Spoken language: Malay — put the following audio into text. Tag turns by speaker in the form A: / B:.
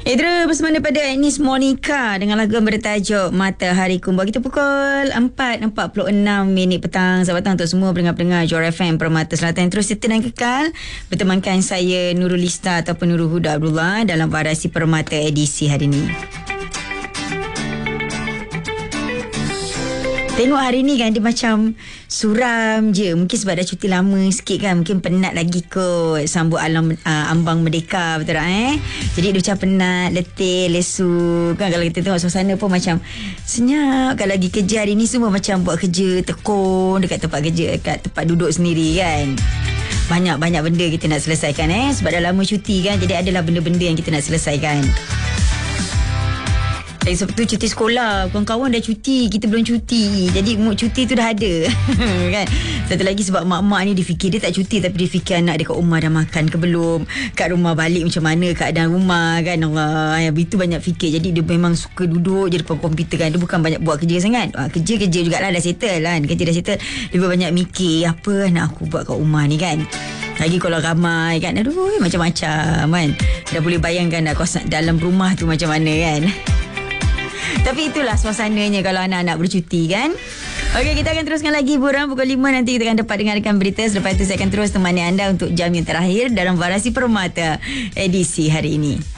A: Terus bersama pada Agnes Monica dengan lagu yang bertajuk Matahari Kumba. Kita pukul 4.46 petang. Selamat petang untuk semua pendengar-pendengar Johor FM Permata Selatan. Terus setia dan kekal bertemankan saya Nurul Lista ataupun Nurul Huda Abdullah dalam variasi Permata edisi hari ini. Tengok hari ni kan dia macam suram je. Mungkin sebab dah cuti lama sikit kan. Mungkin penat lagi kot sambut ambang merdeka, betul tak Jadi dia macam penat, letih, lesu kan. Kalau kita tengok suasana pun macam senyap. Kalau lagi kerja hari ni semua macam buat kerja tekun dekat tempat kerja, dekat tempat duduk sendiri kan. Banyak-banyak benda kita nak selesaikan sebab dah lama cuti kan. Jadi adalah benda-benda yang kita nak selesaikan. Sebab tu cuti sekolah, kawan-kawan dah cuti, kita belum cuti. Jadi mood cuti tu dah ada kan. Satu lagi sebab mak-mak ni dia fikir dia tak cuti, tapi dia fikir anak dia kat rumah dah makan ke belum, kat rumah balik macam mana keadaan rumah kan. Allah, itu banyak fikir. Jadi dia memang suka duduk je depan komputer kan. Dia bukan banyak buat kerja sangat. Kerja jugalah dah settle kan. Kerja dah settle, dia banyak mikir apa nak aku buat kat rumah ni kan. Lagi kalau ramai kan, aduh macam-macam kan. Dah boleh bayangkan dah kawasan dalam rumah tu macam mana kan. Tapi itulah suasananya kalau anak-anak bercuti kan. Okey, kita akan teruskan lagi hiburan pukul 5 nanti kita akan dapat dengarkan berita. Selepas itu saya akan terus temani anda untuk jam yang terakhir dalam variasi Permata edisi hari ini.